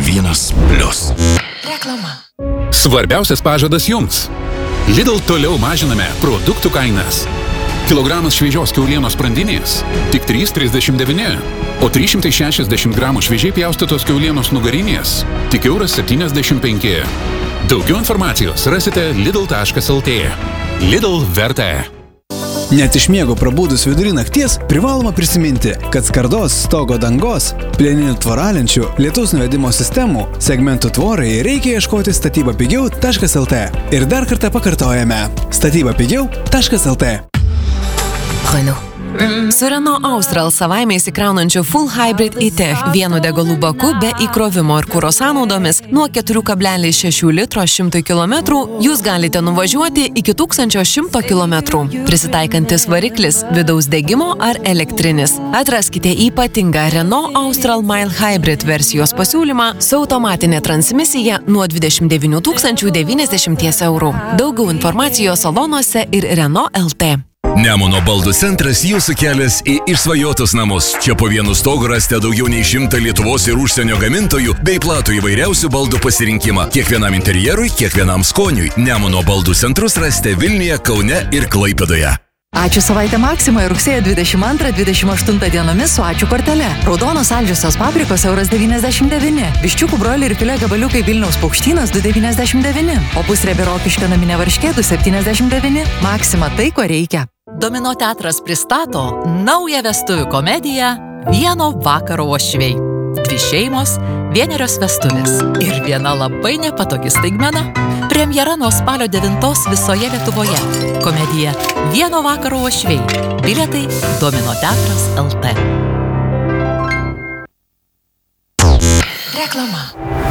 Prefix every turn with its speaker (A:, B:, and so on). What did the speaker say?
A: 1+.
B: Reklama.
C: Svarbiausias pažadas jums. Lidl toliau mažiname produktų kainas. Kilogramas šviežios kiaulienos sprandinės tik 3,39, o 360 gramų šviežiai pjaustytos kiaulienos nugarinės tik €1,75. Daugiau informacijos rasite lidl.lt. Lidl verta.
D: Net iš miego prabūdus vidury nakties privaloma prisiminti, kad skardos, stogo dangos, plieninių tvoralenčių, lietaus nuvedimo sistemų, segmentų tvorai reikia ieškoti statybapigiau.lt. Ir dar kartą pakartojame statybapigiau.lt.
B: Renault. Su Renault Austral savaime įsikraunančiu Full Hybrid e-Tech vienu degalų baku be įkrovimo ir kuro sąnaudomis nuo 4,6 litro 100 km jūs galite nuvažiuoti iki 1100 km. Prisitaikantis variklis, vidaus degimo ar elektrinis. Atraskite ypatingą Renault Austral Mile Hybrid versijos pasiūlymą su automatinė transmisija nuo 29 090 €. Daugiau informacijos salonuose ir Renault LT.
A: Nemuno baldų centras jūsų kelias į išsvajotus namus. Čia po vienu stogu rasite daugiau nei 100 Lietuvos ir užsienio gamintojų bei platų įvairiausių baldų pasirinkimą. Kiekvienam interjerui, kiekvienam skoniui. Nemuno baldų centrus rasite Vilniuje, Kaune ir Klaipėdoje.
E: Ačiū savaitę Maksimoje rugsėjo 22-28 dienomis su ačiū kortele. Raudonos saldžiosios paprikos €1,99. Viščiukų broilerių filė gabaliukai Vilniaus Paukštynas €2,99. O pusriebė rokiškio naminė varškė €2,79. Maksima tai, ko reikia.
B: Domino teatras pristato naują vestuvių komediją Vieno vakaro uošviai. 2 šeimos, 1 vestuvės ir viena labai nepatogi staigmena. Premjera nuo spalio 9 visoje Lietuvoje. Komedija Vieno vakaro uošviai. Bilietai Domino teatras LT. Reklama.